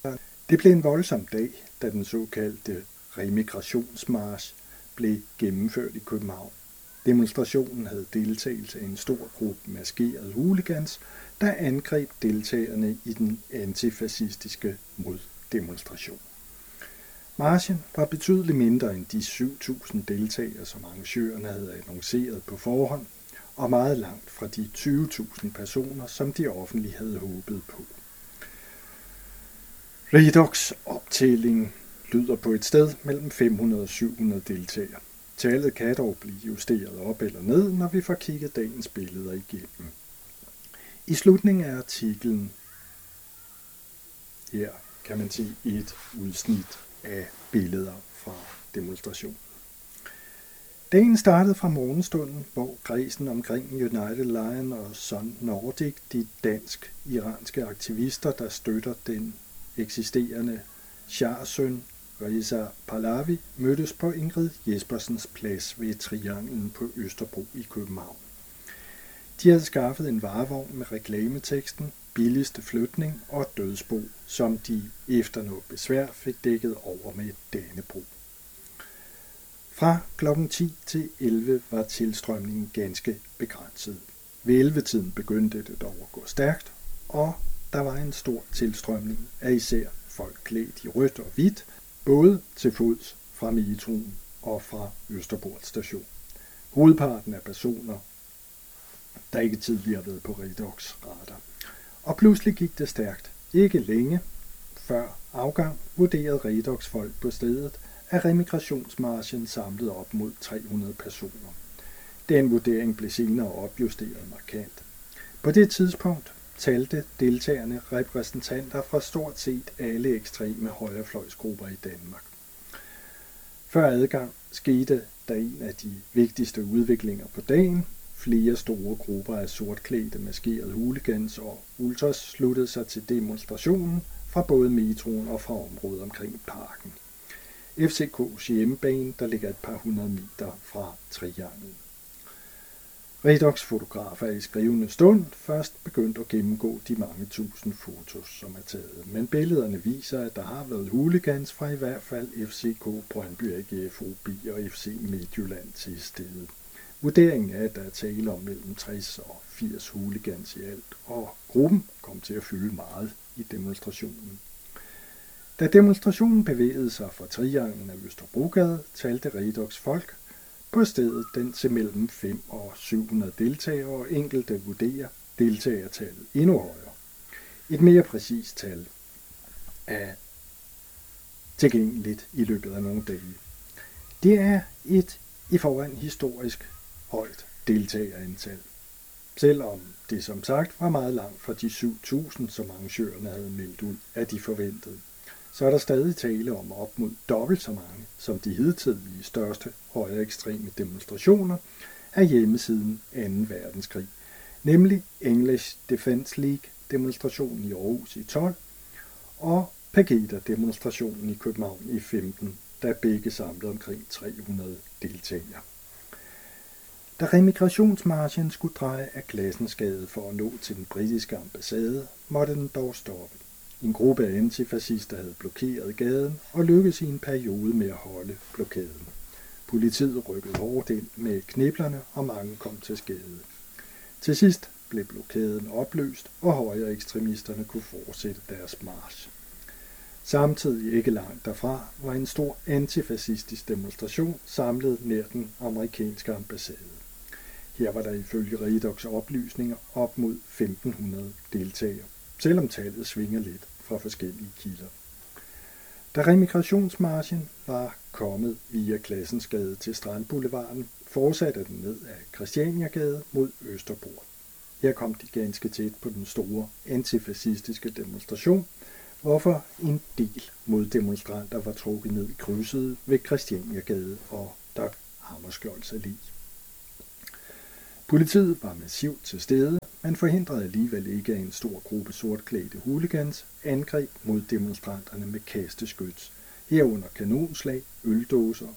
Det blev en voldsom dag, da den såkaldte remigrationsmarch blev gennemført i København. Demonstrationen havde deltagelse af en stor gruppe maskerede hooligans, der angreb deltagerne i den antifascistiske moddemonstration. Marchen var betydeligt mindre end de 7.000 deltagere, som arrangørerne havde annonceret på forhånd, og meget langt fra de 20.000 personer, som de offentligt havde håbet på. Redox optælling lyder på et sted mellem 500 og 700 deltagere. Tallet kan dog blive justeret op eller ned, når vi får kigget dagens billeder igennem. I slutningen af artiklen her kan man se et udsnit af billeder fra demonstrationen. Dagen startede fra morgenstunden, hvor kredsen omkring United Lion og Sun Nordic, de dansk-iranske aktivister, der støtter den eksisterende Shah-søn Reza Pahlavi, mødtes på Ingrid Jespersens plads ved Trianglen på Østerbro i København. De havde skaffet en varevogn med reklameteksten billigste flytning og dødsbo, som de efter noget besvær fik dækket over med et Dannebrog. Fra kl. 10 til 11 var tilstrømningen ganske begrænset. Ved 11-tiden begyndte det dog at gå stærkt, og der var en stor tilstrømning af især folk klædt i rødt og hvidt, både til fods fra metroen og fra Østerport station. Hovedparten af personer, der ikke tidligere har været på Redox radar. Og pludselig gik det stærkt. Ikke længe før afgang vurderede Redox folk på stedet, at remigrationsmarchen samlede op mod 300 personer. Den vurdering blev senere opjusteret markant. På det tidspunkt talte deltagerne repræsentanter fra stort set alle ekstreme højrefløjsgrupper i Danmark. Før adgang skete der en af de vigtigste udviklinger på dagen. Flere store grupper af sortklædte maskerede hooligans og ultras sluttede sig til demonstrationen fra både metroen og fra området omkring parken. FCK's hjemmebane, der ligger et par hundrede meter fra Trianglen. Redox-fotografer er i skrivende stund først begyndt at gennemgå de mange tusind fotos, som er taget. Men billederne viser, at der har været hooligans fra i hvert fald FCK, Brøndby AGF, OB og FC Midtjylland til stedet. Vurderingen er, at der er tale om mellem 60 og 80 hooligans i alt, og gruppen kom til at fylde meget i demonstrationen. Da demonstrationen bevægede sig fra Trianglen af Østerbrogade, talte Redox folk på stedet den til mellem 5 og 700 deltagere, og enkelte vurderer deltagertallet endnu højere. Et mere præcist tal er tilgængeligt i løbet af nogle dage. Det er et i forvejen historisk højt deltagerantal, selvom det som sagt var meget langt fra de 7.000, som arrangørerne havde meldt ud, at de forventede. Så er der stadig tale om op mod dobbelt så mange, som de hidtidige største højre ekstreme demonstrationer af hjemmesiden 2. verdenskrig, nemlig English Defence League demonstrationen i Aarhus i 12 og Pegida-demonstrationen i København i 15, der begge samlede omkring 300 deltagere. Da remigrationsmarchen skulle dreje af Glassensgade for at nå til den britiske ambassade, måtte den dog stoppe. En gruppe af antifascister havde blokeret gaden og lykkedes i en periode med at holde blokaden. Politiet rykkede hårdt ind med kniplerne, og mange kom til skade. Til sidst blev blokaden opløst, og højre ekstremisterne kunne fortsætte deres march. Samtidig ikke langt derfra var en stor antifascistisk demonstration samlet nær den amerikanske ambassade. Her var der ifølge Redox oplysninger op mod 1.500 deltagere, selvom tallet svinger lidt fra forskellige kilder. Da remigrationsmarchen var kommet via Glassensgade til Strandboulevarden, fortsatte den ned af Christianiagade mod Østerport. Her kom de ganske tæt på den store antifascistiske demonstration, hvorfor en del moddemonstranter var trukket ned i krydset ved Christianiagade og Dag Hammarskjolds Allé. Politiet var massivt til stede, men forhindrede alligevel ikke, at en stor gruppe sortklædte hooligans angreb mod demonstranterne med kasteskyts, herunder kanonslag, øldåser